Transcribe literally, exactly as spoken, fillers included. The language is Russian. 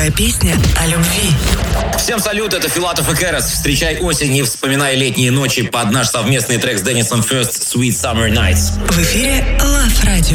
Новая песня о любви. Всем салют, это Филатов и Кэрос. Встречай осень и вспоминай летние ночи под наш совместный трек с Деннисом First «Sweet Summer Nights». В эфире Love Radio.